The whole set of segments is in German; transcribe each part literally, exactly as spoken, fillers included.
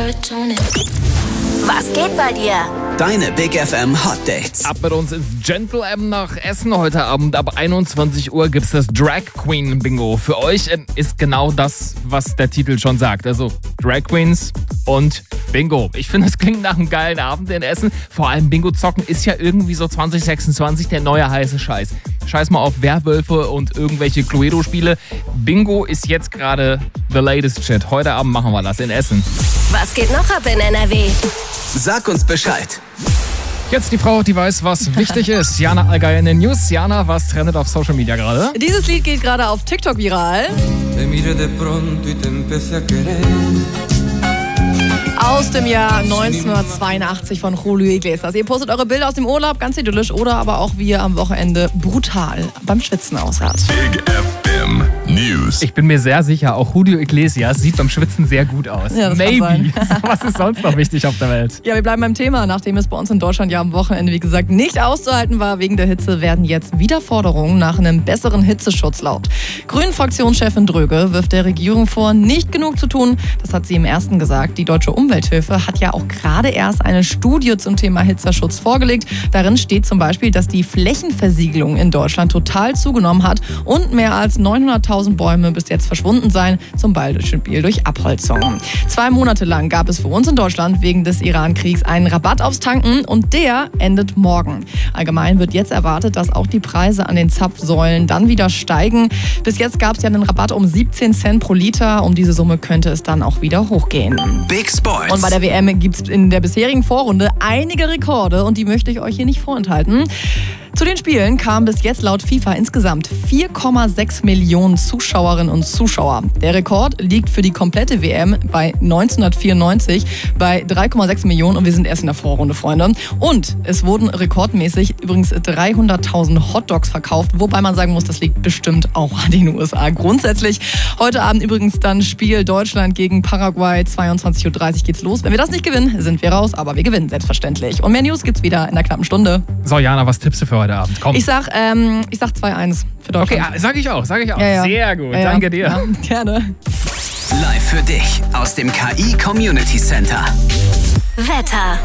Was geht bei dir? Deine Big F M Hot Dates. Ab mit uns ins Gentle M nach Essen heute Abend. Ab einundzwanzig Uhr gibt's das Drag Queen Bingo. Für euch äh, ist genau das, was der Titel schon sagt. Also Drag Queens und Bingo. Ich finde, es klingt nach einem geilen Abend in Essen. Vor allem Bingo zocken ist ja irgendwie so zwanzig sechsundzwanzig der neue heiße Scheiß. Scheiß mal auf Werwölfe und irgendwelche Cluedo-Spiele. Bingo ist jetzt gerade the latest shit. Heute Abend machen wir das in Essen. Was geht noch ab in N R W? Sag uns Bescheid. Jetzt die Frau, die weiß, was wichtig ist. Jana Allgeier in den News. Jana, was trendet auf Social Media gerade? Dieses Lied geht gerade auf TikTok viral. Aus dem Jahr neunzehnhundertzweiundachtzig von Julio Iglesias. Ihr postet eure Bilder aus dem Urlaub, ganz idyllisch, oder aber auch, wie ihr am Wochenende brutal beim Schwitzen aussaht. Big F M News. Ich bin mir sehr sicher, auch Julio Iglesias sieht beim Schwitzen sehr gut aus. Ja, das Maybe. kann sein. Was ist sonst noch wichtig auf der Welt? Ja, wir bleiben beim Thema. Nachdem es bei uns in Deutschland ja am Wochenende, wie gesagt, nicht auszuhalten war wegen der Hitze, werden jetzt wieder Forderungen nach einem besseren Hitzeschutz laut. Grünen-Fraktionschefin Dröge wirft der Regierung vor, nicht genug zu tun. Das hat sie im ersten gesagt. Die Deutsche Umwelthilfe hat ja auch gerade erst eine Studie zum Thema Hitzeschutz vorgelegt. Darin steht zum Beispiel, dass die Flächenversiegelung in Deutschland total zugenommen hat und mehr als neunhunderttausend Bäume bis jetzt verschwunden seien, zum Beispiel durch Abholzung. Zwei Monate lang gab es für uns in Deutschland wegen des Iran-Kriegs einen Rabatt aufs Tanken und der endet morgen. Allgemein wird jetzt erwartet, dass auch die Preise an den Zapfsäulen dann wieder steigen. Bis jetzt gab es ja einen Rabatt um siebzehn Cent pro Liter. Um diese Summe könnte es dann auch wieder hochgehen. Big Sports. Und bei der W M gibt es in der bisherigen Vorrunde einige Rekorde und die möchte ich euch hier nicht vorenthalten. Zu den Spielen kamen bis jetzt laut FIFA insgesamt vier Komma sechs Millionen Zuschauerinnen und Zuschauer. Der Rekord liegt für die komplette W M bei neunzehnhundertvierundneunzig bei drei Komma sechs Millionen und wir sind erst in der Vorrunde, Freunde. Und es wurden rekordmäßig übrigens dreihunderttausend Hotdogs verkauft, wobei man sagen muss, das liegt bestimmt auch an den U S A. Grundsätzlich heute Abend übrigens dann Spiel Deutschland gegen Paraguay, zweiundzwanzig Uhr dreißig geht's los. Wenn wir das nicht gewinnen, sind wir raus, aber wir gewinnen selbstverständlich. Und mehr News gibt's wieder in einer knappen Stunde. So, Jana, was tippst du für heute Abend? Komm. Ich sag, ähm, ich sag zwei eins für Deutschland. Okay, sag ich auch, sag ich auch. Ja, ja. Sehr gut, Ja, ja. danke dir. Ja, gerne. Live für dich aus dem K I Community Center. Wetter.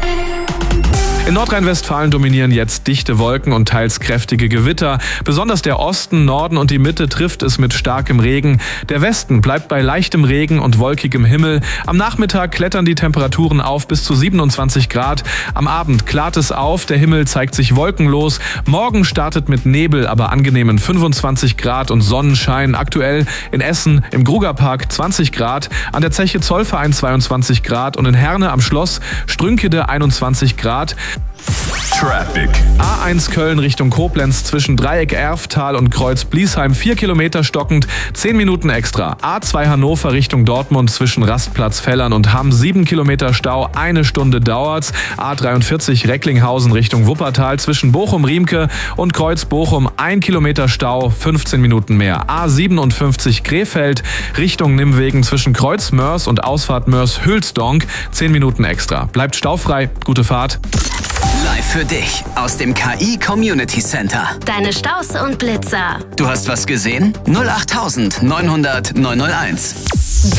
In Nordrhein-Westfalen dominieren jetzt dichte Wolken und teils kräftige Gewitter. Besonders der Osten, Norden und die Mitte trifft es mit starkem Regen. Der Westen bleibt bei leichtem Regen und wolkigem Himmel. Am Nachmittag klettern die Temperaturen auf bis zu siebenundzwanzig Grad. Am Abend klart es auf, der Himmel zeigt sich wolkenlos. Morgen startet mit Nebel, aber angenehmen fünfundzwanzig Grad und Sonnenschein. Aktuell in Essen im Grugerpark zwanzig Grad, an der Zeche Zollverein zweiundzwanzig Grad und in Herne am Schloss Strünkede einundzwanzig Grad. Traffic. A eins Köln Richtung Koblenz zwischen Dreieck Erftal und Kreuz Bliesheim vier Kilometer stockend, zehn Minuten extra. A zwei Hannover Richtung Dortmund zwischen Rastplatz Fellern und Hamm sieben Kilometer Stau, eine Stunde dauert's. A dreiundvierzig Recklinghausen Richtung Wuppertal zwischen Bochum-Riemke und Kreuz Bochum ein Kilometer Stau, fünfzehn Minuten mehr. A siebenundfünfzig Krefeld Richtung Nimwegen zwischen Kreuz Mörs und Ausfahrt Mörs-Hülsdonk zehn Minuten extra. Bleibt staufrei, gute Fahrt. Live für dich aus dem K I Community Center. Deine Staus und Blitzer. Du hast was gesehen? null acht neunhundert neunhunderteins.